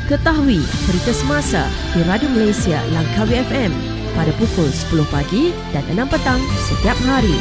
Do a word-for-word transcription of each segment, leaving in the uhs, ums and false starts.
Ketahui berita semasa di Radio Malaysia Langkawi F M pada pukul sepuluh pagi dan enam petang setiap hari.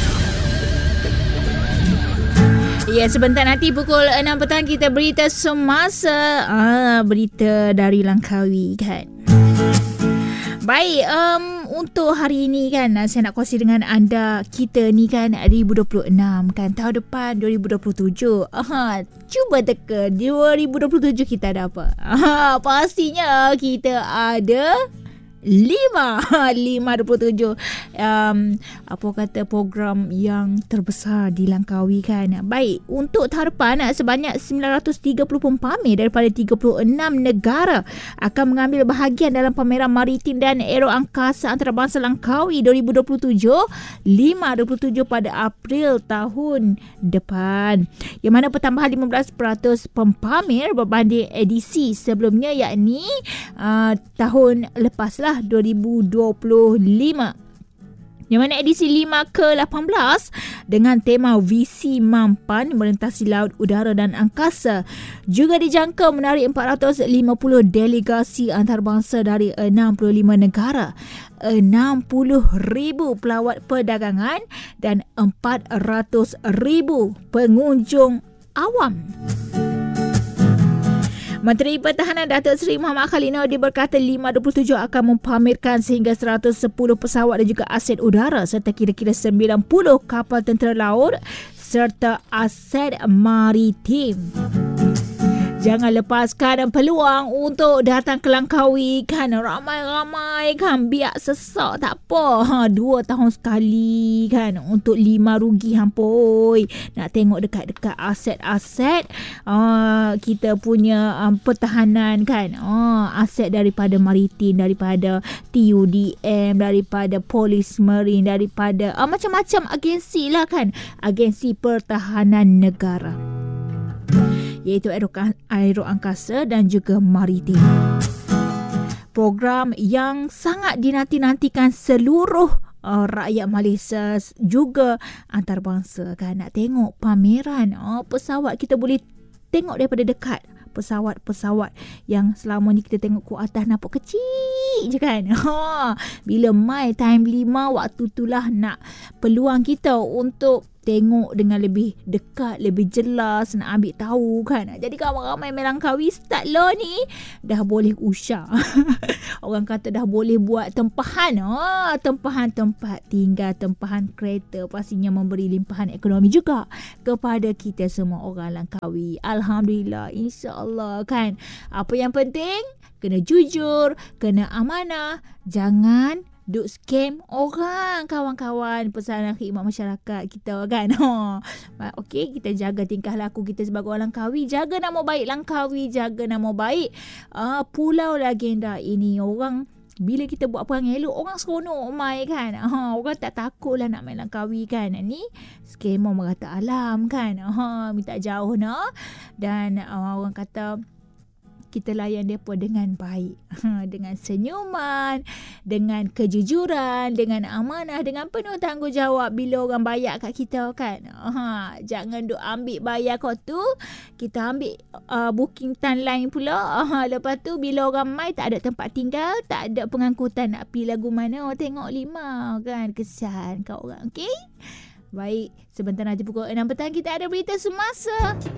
Ya, sebentar nanti pukul enam petang kita berita semasa. Ah, berita dari Langkawi kan. Baik, um, untuk hari ini kan saya nak kongsi dengan anda, kita ni kan dua ribu dua puluh enam kan, tahun depan dua ribu dua puluh tujuh. Aha, cuba teka dua ribu dua puluh tujuh kita ada apa? Aha, pastinya kita ada Lima Lima dua puluh tujuh um, Apa kata program yang terbesar di Langkawi kan. Baik, untuk tahun depan sebanyak sembilan ratus tiga puluh pempamer daripada tiga puluh enam negara akan mengambil bahagian dalam pameran maritim dan aero angkasa antarabangsa Langkawi dua ribu dua puluh tujuh lima dua puluh tujuh pada April tahun depan, yang mana pertambahan lima belas peratus pempamer berbanding edisi sebelumnya, yakni uh, tahun lepas lah dua ribu dua puluh lima, yang mana edisi lima ke lapan belas dengan tema Visi Mampan Melintasi Laut, Udara dan Angkasa juga dijangka menarik empat ratus lima puluh delegasi antarabangsa dari enam puluh lima negara, enam puluh ribu pelawat perdagangan dan empat ratus ribu pengunjung awam. Menteri Pertahanan Datuk Seri Muhammad Khalil berkata lima dua puluh tujuh akan mempamerkan sehingga seratus sepuluh pesawat dan juga aset udara serta kira-kira sembilan puluh kapal tentera laut serta aset maritim. Jangan lepaskan peluang untuk datang ke Langkawi kan. Ramai-ramai kan. Biar sesak tak apa. Ha, dua tahun sekali kan. Untuk lima rugi hampoi. Nak tengok dekat-dekat aset-aset uh, kita punya um, pertahanan kan. Uh, aset daripada maritim, daripada T U D M, daripada Polis Marine, daripada uh, macam-macam agensi lah kan. Agensi pertahanan negara, iaitu aero angkasa dan juga maritim. Program yang sangat dinanti-nantikan seluruh uh, rakyat Malaysia juga antarabangsa kan. Nak tengok pameran uh, pesawat, kita boleh tengok daripada dekat pesawat-pesawat yang selama ni kita tengok ku atas nampak kecil je kan. Ha, bila mai time lima, waktu itulah nak peluang kita untuk tengok dengan lebih dekat, lebih jelas, nak ambil tahu kan. Jadi ramai-ramai Langkawi start lah ni dah boleh usah. Orang kata dah boleh buat tempahan. Ah, tempahan tempat tinggal, tempahan kereta, pastinya memberi limpahan ekonomi juga kepada kita semua orang Langkawi. Alhamdulillah, insya-Allah kan. Apa yang penting, kena jujur, kena amanah, jangan duk scam orang, kawan-kawan, pesanan khidmat masyarakat kita kan. Ha. Okey, kita jaga tingkah laku kita sebagai orang Langkawi, jaga nama baik Langkawi, jaga nama baik uh, Pulau Legenda ini. Orang bila kita buat apa yang elok, orang seronok mai kan. Ha, orang tak takut lah nak main Langkawi kan. Ni scammer merata alam kan. Ha, minta jauh nak. Dan uh, orang kata kita layan mereka dengan baik, dengan senyuman, dengan kejujuran, dengan amanah, dengan penuh tanggungjawab bila orang bayar kat kita kan. Ha, jangan duk ambil bayar kau tu, kita ambil uh, booking tan lain pula. Ha, lepas tu bila orang mai tak ada tempat tinggal, tak ada pengangkutan, nak pergi lagu mana, tengok lima kan. Kesian kau orang. Okey? Baik, sebentar nanti pukul enam petang kita ada berita semasa.